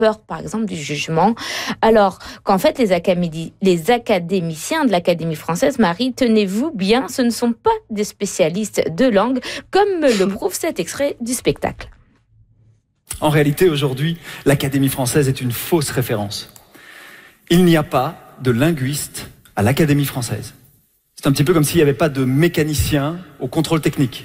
peur, par exemple, du jugement. Alors qu'en fait, les académiciens de l'Académie française, Marie, tenez-vous bien, ce ne sont pas des spécialistes de langue, comme le prouve cet extrait du spectacle. En réalité, aujourd'hui, l'Académie française est une fausse référence. Il n'y a pas de linguiste à l'Académie française. C'est un petit peu comme s'il n'y avait pas de mécanicien au contrôle technique.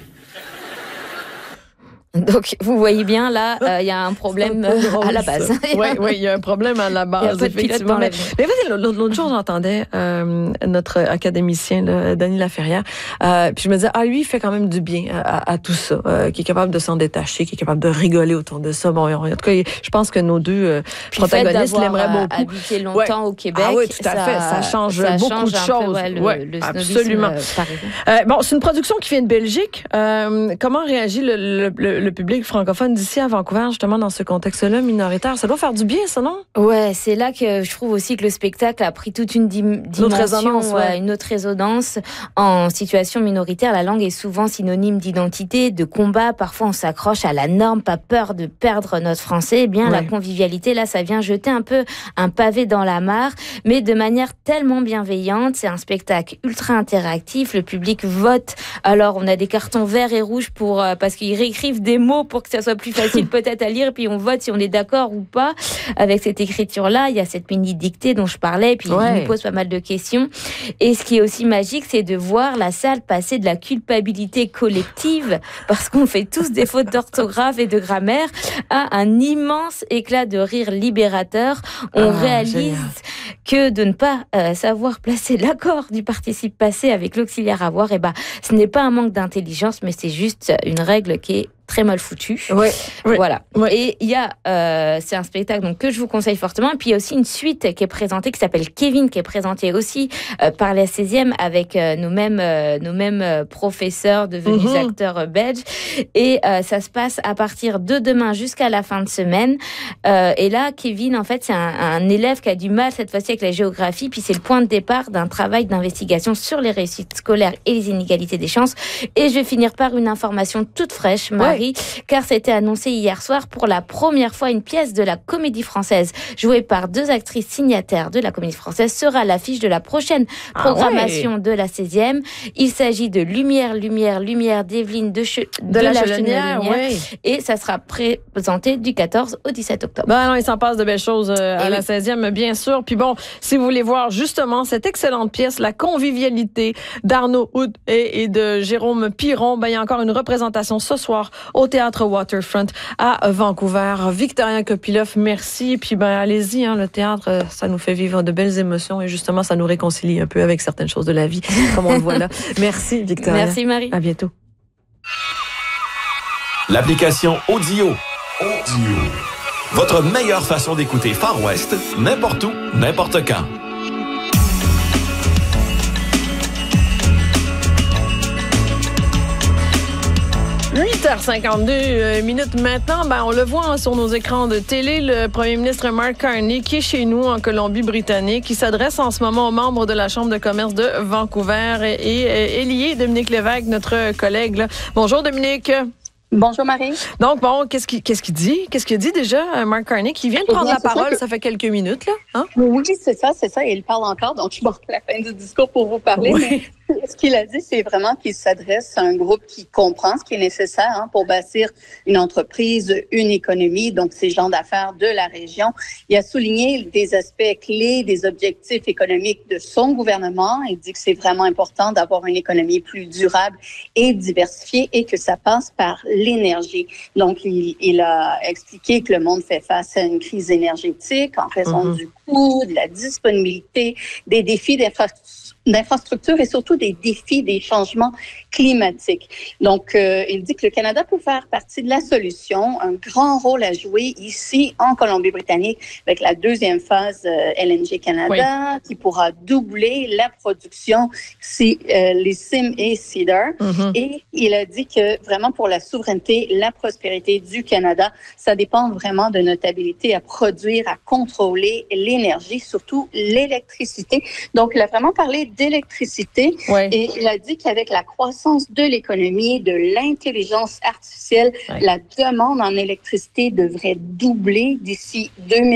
Donc, vous voyez bien, là, il y a un problème à la base. Oui, il y a un problème à la base, effectivement. Mais l'autre jour, j'entendais notre académicien, là, Denis Laferrière, puis je me disais, lui, il fait quand même du bien à tout ça, qui est capable de s'en détacher, qui est capable de rigoler autour de ça. Bon, en tout cas, je pense que nos deux protagonistes l'aimeraient beaucoup. Habité longtemps au Québec. Ah oui, tout à fait. Ça change beaucoup de choses. Le absolument. Bon, c'est une production qui vient de Belgique. Comment réagit le public francophone d'ici à Vancouver, justement, dans ce contexte-là minoritaire? Ça doit faire du bien, ça, non? Ouais, c'est là que je trouve aussi que le spectacle a pris toute une dimension, une autre résonance. En situation minoritaire, la langue est souvent synonyme d'identité, de combat. Parfois, on s'accroche à la norme, pas peur de perdre notre français. Eh bien, la convivialité, là, ça vient jeter un peu un pavé dans la mare, mais de manière tellement bienveillante. C'est un spectacle ultra interactif. Le public vote. Alors, on a des cartons verts et rouges parce qu'ils réécrivent des mots pour que ça soit plus facile peut-être à lire, puis on vote si on est d'accord ou pas avec cette écriture-là. Il y a cette mini-dictée dont je parlais, puis il nous pose pas mal de questions. Et ce qui est aussi magique, c'est de voir la salle passer de la culpabilité collective, parce qu'on fait tous des fautes d'orthographe et de grammaire, à un immense éclat de rire libérateur. On réalise que de ne pas savoir placer l'accord du participe passé avec l'auxiliaire avoir, ce n'est pas un manque d'intelligence, mais c'est juste une règle qui est très mal foutu. Voilà. Et il y a, c'est un spectacle donc que je vous conseille fortement. Et puis il y a aussi une suite qui est présentée, qui s'appelle Kevin, qui est présentée aussi par la 16e avec nos mêmes professeurs devenus acteurs belges. Et ça se passe à partir de demain jusqu'à la fin de semaine. Et là, Kevin, en fait, c'est un élève qui a du mal cette fois-ci avec la géographie. Puis c'est le point de départ d'un travail d'investigation sur les réussites scolaires et les inégalités des chances. Et je vais finir par une information toute fraîche, Marie, car c'était annoncé hier soir pour la première fois une pièce de la Comédie Française jouée par 2 actrices signataires de la Comédie Française sera à l'affiche de la prochaine programmation de la 16e. Il s'agit de Lumière d'Evelyne de la Chenelière. Et ça sera présenté du 14 au 17 octobre. Non, il s'en passe de belles choses à la 16e, bien sûr. Puis bon, si vous voulez voir justement cette excellente pièce, La convivialité d'Arnaud Hood et de Jérôme Piron, il y a encore une représentation ce soir au Théâtre Waterfront à Vancouver. Victorien Kopylov, merci. Puis allez-y, le théâtre, ça nous fait vivre de belles émotions et justement, ça nous réconcilie un peu avec certaines choses de la vie, comme on le voit là. Merci, Victorien. Merci, Marie. À bientôt. L'application Audio. Votre meilleure façon d'écouter Far West, n'importe où, n'importe quand. 8h52 minutes maintenant. On le voit sur nos écrans de télé, le premier ministre Mark Carney qui est chez nous en Colombie-Britannique, qui s'adresse en ce moment aux membres de la Chambre de commerce de Vancouver et est lié Dominique Lévesque, notre collègue. Là. Bonjour Dominique. Bonjour Marie. Donc qu'est-ce qu'il dit? Qu'est-ce qu'il dit déjà, Mark Carney, qui vient de prendre la parole, ça fait quelques minutes, là? Hein? Oui, c'est ça, et il parle encore, donc je marque la fin du discours pour vous parler. Oui. Mais ce qu'il a dit, c'est vraiment qu'il s'adresse à un groupe qui comprend ce qui est nécessaire pour bâtir une entreprise, une économie, donc ces gens d'affaires de la région. Il a souligné des aspects clés, des objectifs économiques de son gouvernement. Il dit que c'est vraiment important d'avoir une économie plus durable et diversifiée et que ça passe par l'énergie. Donc, il a expliqué que le monde fait face à une crise énergétique en raison du coût, de la disponibilité, des défis d'infrastructure et surtout des défis des changements climatiques. Donc, il dit que le Canada peut faire partie de la solution, un grand rôle à jouer ici en Colombie-Britannique avec la deuxième phase LNG Canada qui pourra doubler la production, les CIM et Cedar. Et il a dit que vraiment pour la souveraineté, la prospérité du Canada, ça dépend vraiment de notre habilité à produire, à contrôler l'énergie, surtout l'électricité. Donc, il a vraiment parlé d'électricité. Et il a dit qu'avec la croissance de l'économie, de l'intelligence artificielle, la demande en électricité devrait doubler d'ici 2000.